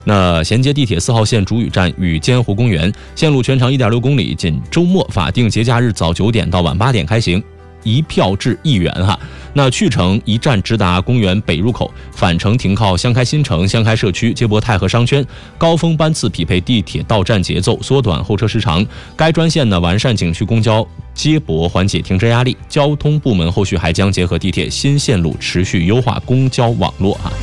那衔接地铁4号线主雨站与坚湖公园，线路全长1.6公里，仅周末、法定节假日早9点到晚8点开行，一票制1元哈。那去程一站直达公园北入口，返程停靠香开新城、香开社区、接驳太和商圈，高峰班次匹配地铁到站节奏，缩短候车时长。该专线呢完善景区公交接驳，缓解停车压力。交通部门后续还将结合地铁新线路，持续优化公交网络哈。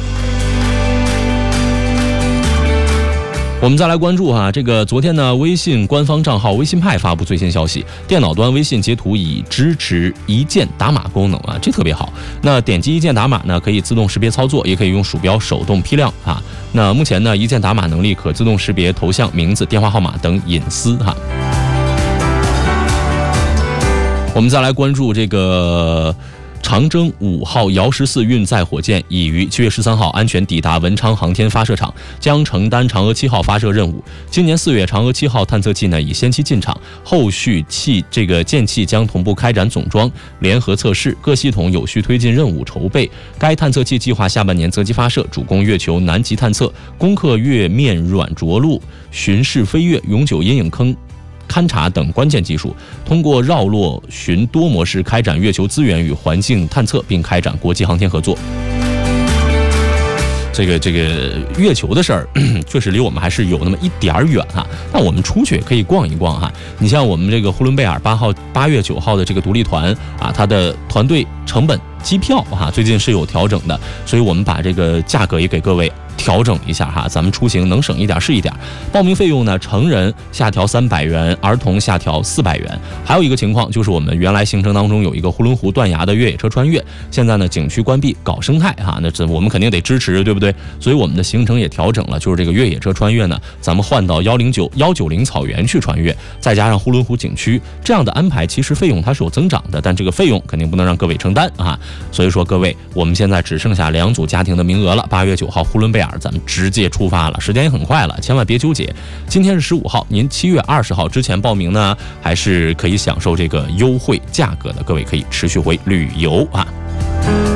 我们再来关注这个昨天呢，微信官方账号微信派发布最新消息，电脑端微信截图已支持一键打码功能这特别好。那点击一键打码呢，可以自动识别操作，也可以用鼠标手动批量那目前呢，一键打码能力可自动识别头像、名字、电话号码等隐私我们再来关注这个长征5号遥14运载火箭已于7月13号安全抵达文昌航天发射场，将承担嫦娥7号发射任务。今年4月，嫦娥7号探测器呢已先期进场，后续舰器将同步开展总装、联合测试，各系统有序推进任务筹备。该探测器计划下半年择机发射，主攻月球南极探测，攻克月面软着陆、巡视飞跃、永久阴影坑勘察等关键技术，通过绕落巡多模式开展月球资源与环境探测，并开展国际航天合作。这个月球的事儿，确实离我们还是有那么一点远那我们出去可以逛一逛你像我们这个呼伦贝尔8月9号的这个独立团它的团队成本机票最近是有调整的，所以我们把这个价格也给各位调整一下咱们出行能省一点是一点。报名费用呢，成人下调300元，儿童下调400元。还有一个情况就是我们原来行程当中有一个呼伦湖断崖的越野车穿越，现在呢景区关闭搞生态那这我们肯定得支持，对不对？所以我们的行程也调整了，就是这个越野车穿越呢，咱们换到190草原去穿越，再加上呼伦湖景区，这样的安排其实费用它是有增长的，但这个费用肯定不能让各位承担所以说各位，我们现在只剩下2组家庭的名额了，8月9号呼伦贝尔咱们直接出发了，时间也很快了，千万别纠结。今天是15号，您7月20号之前报名呢，还是可以享受这个优惠价格的，各位可以持续回旅游